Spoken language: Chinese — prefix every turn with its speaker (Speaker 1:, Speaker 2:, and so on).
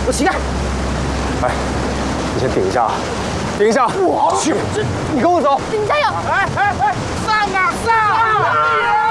Speaker 1: 我膝盖。
Speaker 2: 哎，你先顶一下啊，顶一下。
Speaker 1: 我去，你跟我走。
Speaker 3: 你加油！
Speaker 1: 上啊上！